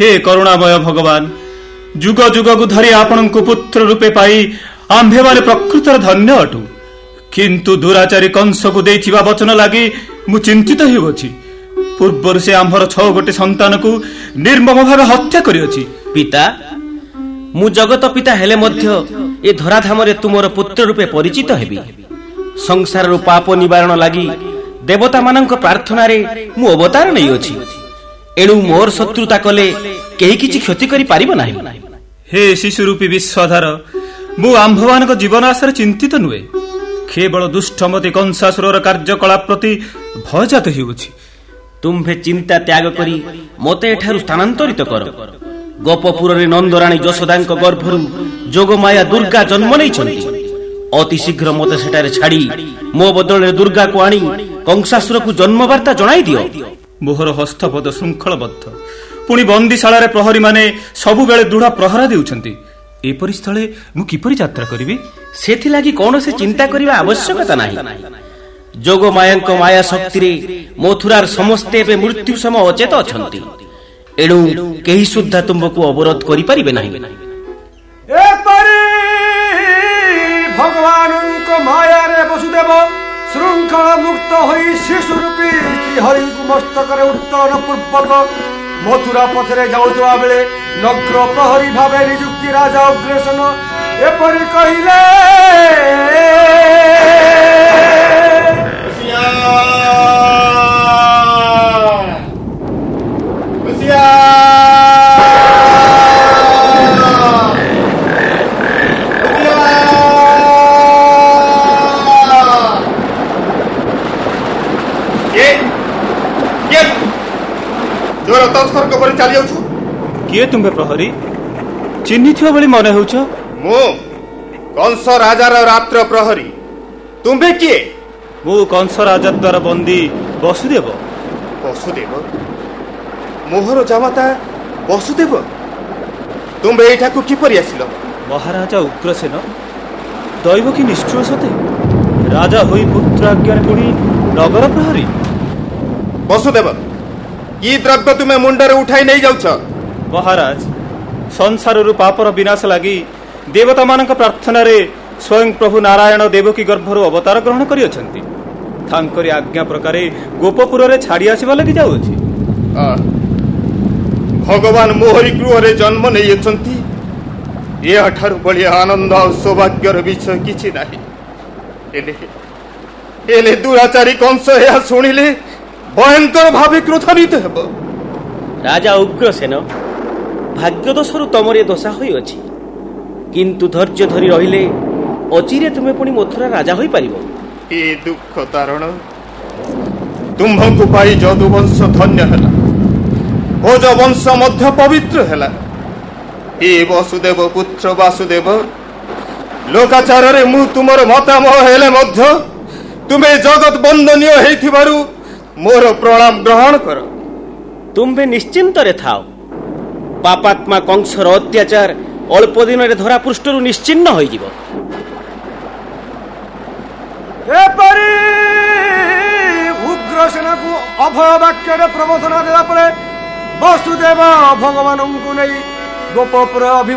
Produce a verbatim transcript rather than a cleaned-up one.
हे करुणामय भगवान, जुग जुग को धरी आपण को पुत्र रूपे पाई आंभे माने प्रकृतर धन्य अटू, किंतु दुराचारी कंस को देथिबा वचन लागि मु चिंतित हेउछि। पूर्वर से आंभर छ गोटे संतान को निर्मम भाव हत्या करियछि। पिता, मु जगत पिता हेले मध्य ए धराधाम रे तुमर पुत्र रूपे परिचित हेबी। संसार रो पाप निवारण लागि देवता मानक प्रार्थना रे मु अवतार नै अछि। एणु मोर शत्रुता कले केही किछि क्षति करि पारिबो नाही। हे शिशु रूपी विश्वधार, मु आंभवानक जीवन आशर चिंतित नुए, केवल दुष्टमती कंसासुरर कार्यकलाप प्रति भयजात हेउछि। तुम्भे चिंता त्याग करी मते एठारु स्थानांतरित कर। गोपपुर रे नंदराणी यशोदांक गर्भरु जोगमाया दुर्गा जन्म नै छथि। अति शीघ्र मते सेटारे छाड़ी मो बदल रे दुर्गा को आनी कंसासुर को जन्म वार्ता जणाई दियो। मोहर हस्तपद श्रृंखलबद्ध, पुणी बंदीशाला रे प्रहरी माने सबु बेले दृढ़ प्रहरा देउछंती। एपरि स्थले मु किपरि यात्रा करिवि? सेथि लागि कोनोसे चिंता करिवा आवश्यकता नाही। जोगमायांक माया शक्ति रे मथुरार समस्ते बे मृत्यु सम अचेत अछंती। एणु केही सुद्धा तुमको अवरोध करि परिबे नाही। एपरि भगवानक माया रे वसुदेव श्रृंखल मुक्त होई शिशु रूपी श्री हरि मस्तक रे उत्तोलन पूर्वक मथुरा पथरे जाउतवा बेले नग्र प्रहरी भावे नियुक्ति राजा अग्रसेन एपरि कहिले। किए तुम्हे प्रहरी चिन्ही थियो बली मने होछ? मु कंस राजार रात्र प्रहरी। तुम्हे किए? मु कंस राजा द्वारा बंदी वसुदेव। वसुदेव? मोहर जामाता वसुदेव? तुम्हे एठा को किपरि आसिलो? महाराजा उग्रसेन दैव की निष्ठुर सते राजा होई पुत्र आज्ञा पुणी नगर प्रहरी। वसुदेव, की द्रव्य तुम्हें मुंडरे उठाई नहीं जाउछ? महाराज, संसार पापर विनाश लगी देवता मान प्रार्थना रे स्वयं प्रभु नारायण देवकी गर्भर अवतार ग्रहण करियछंती। तांकरी आज्ञा प्रकार गोपपुर रे छाड़ी आसीबा लगी जाउछि। भगवान मोहरी गृह रे जन्म नेयछंती। ए अठारु बळी आनंद और सौभाग्यर विषय किछि नाही। एले एले दुराचारी कंस या सुनिले भयंकर भावे क्रोधान्वित हेबो। राजा उग्रसेन, भाग्य दोषरु तमरे दोषा होई अछि, किंतु धैर्य धरी रहिले अचिरे तुमे पुणी मथुरा राजा होई परिबो। ए दुख तारण तुम्भंकु पाई जदु वंश धन्य हैला, भोज वंश मध्य पवित्र हैला। ए वसुदेव पुत्र वासुदेव, लोकाचार रे मु तुमर मतामह हेले मध्य तुमे जगत वंदनीय हेथिबारु मोर प्रणाम ग्रहण कर। तुम्भे निश्चिंत रे थाओ। पापात्मा कंसर अत्याचार अल्प दिन रे धरा पृष्ठरु निश्चिन्न होई जिवो। एपरि उग्रसेन को अभय वाक्य रे प्रबोधन देला परे वसुदेव भगवान को नै गोपपुर